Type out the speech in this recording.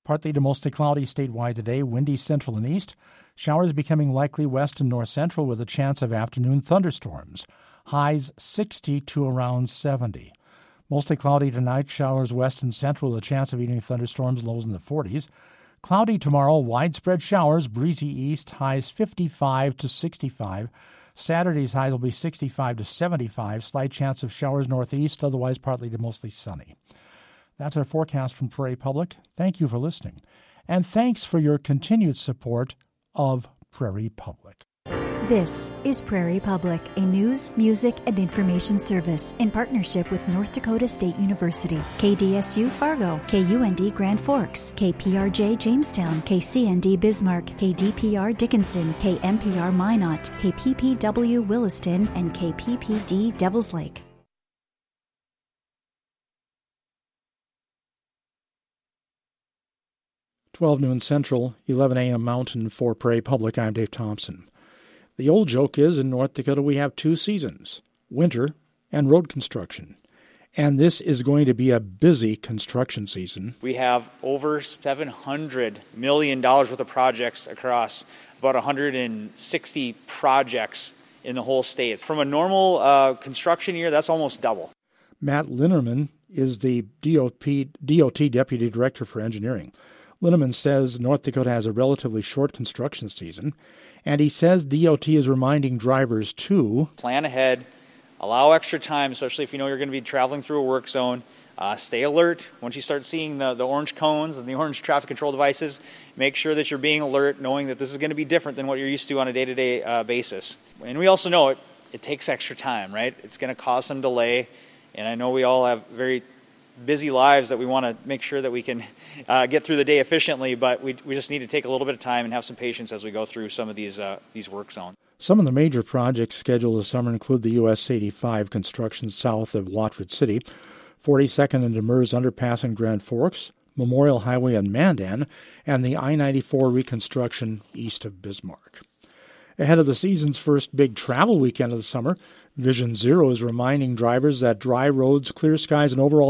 Partly to mostly cloudy statewide today, windy central and east. Showers becoming likely west and north central with a chance of afternoon thunderstorms. Highs 60 to around 70. Mostly cloudy tonight, showers west and central with a chance of evening thunderstorms, lows in the 40s. Cloudy tomorrow, widespread showers, breezy east, highs 55 to 65. Saturday's highs will be 65 to 75. Slight chance of showers northeast, otherwise partly to mostly sunny. That's our forecast from Prairie Public. Thank you for listening. And thanks for your continued support of Prairie Public. This is Prairie Public, a news, music, and information service in partnership with North Dakota State University, KDSU Fargo, KUND Grand Forks, KPRJ Jamestown, KCND Bismarck, KDPR Dickinson, KMPR Minot, KPPW Williston, and KPPD Devils Lake. 12 noon Central, 11 a.m. Mountain for Prairie Public. I'm Dave Thompson. The old joke is in North Dakota we have two seasons, winter and road construction. And this is going to be a busy construction season. We have over $700 million worth of projects across about 160 projects in the whole state. From a normal construction year, that's almost double. Matt Linnerman is the DOT Deputy Director for Engineering. Linneman says North Dakota has a relatively short construction season, and he says DOT is reminding drivers to plan ahead, allow extra time, especially if you know you're going to be traveling through a work zone. Stay alert. Once you start seeing the orange cones and the orange traffic control devices, make sure that you're being alert, knowing that this is going to be different than what you're used to on a day-to-day basis. And we also know it takes extra time, right? It's going to cause some delay, and I know we all have very busy lives that we want to make sure that we can get through the day efficiently, but we just need to take a little bit of time and have some patience as we go through some of these work zones. Some of the major projects scheduled this summer include the US 85 construction south of Watford City, 42nd and Demers Underpass in Grand Forks, Memorial Highway in Mandan, and the I-94 reconstruction east of Bismarck. Ahead of the season's first big travel weekend of the summer, Vision Zero is reminding drivers that dry roads, clear skies, and overall